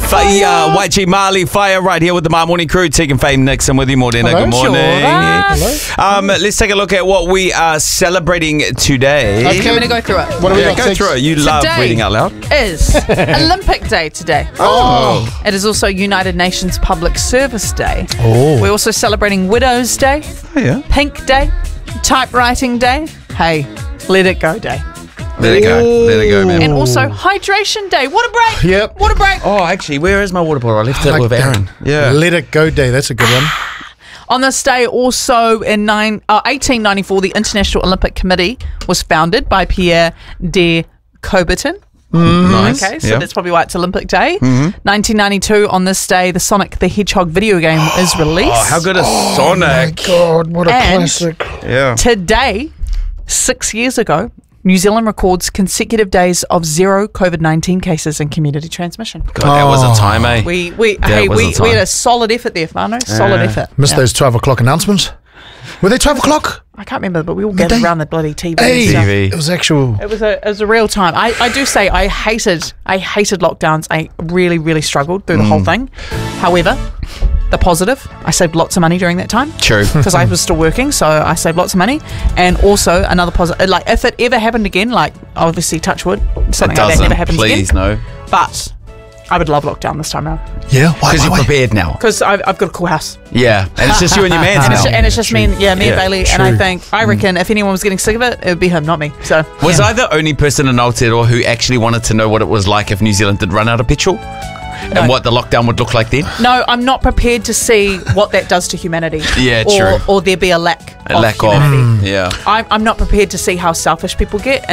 YG Marley, Fire, right here with the My Morning Crew. Tegan Fame Nixon with you, Morena. Good morning. Hello. Let's take a look at what we are celebrating today. Okay. I'm going to go through it. What do we got? Go through it. You love Today reading out loud. is Olympic Day today. Oh. It is also United Nations Public Service Day. Oh. We're also celebrating Widow's Day, Oh, yeah. Pink Day, Typewriting Day, hey, Let It Go Day, Let it go. Let it go, man. and also Hydration Day. What a break! Yep. What a break! Oh, actually, where is my water bottle? I left it Like with that. Aaron. Yeah. Let It Go Day. That's a good one. On this day, also in 1894, the International Olympic Committee was founded by Pierre de Coubertin. Nice. Okay, so Yeah. that's probably why it's Olympic Day. 1992, on this day, the Sonic the Hedgehog video game is released. Oh, how good is Sonic? God, what a And- classic. Yeah. Today, 6 years ago, New Zealand records consecutive days of 0 COVID-19 cases in community transmission. God, that was a time, eh? We was a we time. had a solid effort there, Whānau. Solid effort. Missed Yeah. those 12 o'clock announcements. Were they 12 o'clock? I can't remember, but we all gathered Midday? around the bloody TV. Hey, and stuff. TV. it was actual. It was a real time. I do say I hated lockdowns. I really struggled through the whole thing. However, the positive, I saved lots of money during that time. True. Because I was still working, so I saved lots of money. And also another positive, like if it ever happened again, like obviously touch wood, something like that never happens Please, again. no. But I would love lockdown this time around Yeah, why? Because you're prepared now. because I've got a cool house. Yeah. And it's just you and your man And now. it's just me and me and Bailey. And I true. I reckon if anyone was getting sick of it, it would be him, not me. So Was I the only person in Aotearoa who actually wanted to know what it was like if New Zealand did run out of petrol? No. And what the lockdown would look like then? No, I'm not prepared to see what that does to humanity. Yeah, or, true. Or there be a lack A of lack humanity. of. Yeah. I'm not prepared to see how selfish people get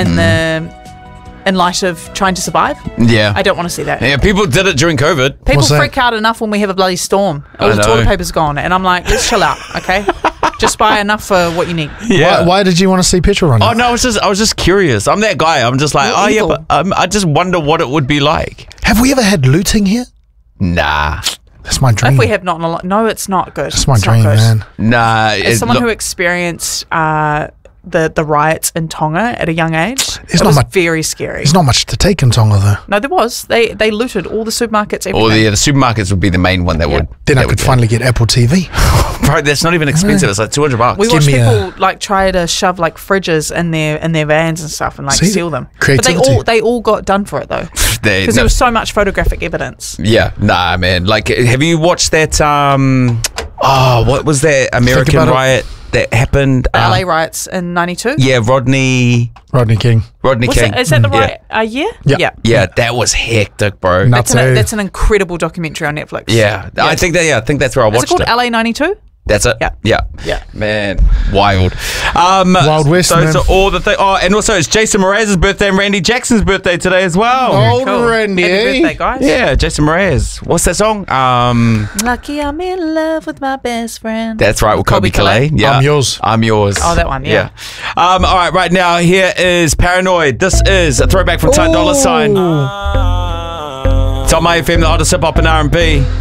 in light of trying to survive. Yeah. I don't want to see that. Yeah, people did it during COVID. People What's that? freak out enough when we have a bloody storm. All I the know. toilet paper's gone. And I'm like, let's chill out, okay? Just buy enough for what you need. Why did you want to see petrol run? Oh no, I was just curious. I'm that guy. I'm just like, You're oh evil. yeah, but I just wonder what it would be like. Have we ever had looting here? Nah, That's my dream. If we have not in a lot, no, it's not good. That's my It's not dream, good. man. nah. As someone who experienced the riots in Tonga at a young age, There's it not was much- very scary. There's not much to take in Tonga, though. No, there was. They looted all the supermarkets, everything. or the supermarkets would be the main one that would. Then I that could would- finally get Apple TV. Bro, that's not even expensive. It's like $200. We Give watched me people like try to shove like fridges in their vans and stuff and like See? steal them. Creativity. But they all got done for it though, because there was so much photographic evidence. Yeah, nah, man. Like, have you watched that? What was that American about it. riot that happened? LA riots in '92. Yeah, Rodney Rodney King. King. Is that the right year? Yeah. Yeah. Yeah, that was hectic, bro. No. That's an incredible documentary on Netflix. Yeah, I think that's where I Is it watched called it. LA '92? That's it. Yeah. Yeah. Yeah. Man, wild. Wild West, Those man. are all the things. Oh, and also it's Jason Mraz's birthday and Randy Jackson's birthday today as well. Oh, Cool. Randy, Happy eh? birthday, guys. Yeah, Jason Mraz. What's that song? Lucky I'm in love with my best friend. That's right, with Kobe Kobe Calais. Calais. Yeah. I'm Yours. I'm yours. Oh, that one, yeah. All right now, here is Paranoid. This is a throwback from Ty Dolla $ign. It's on my FM, the hottest hip hop and R&B.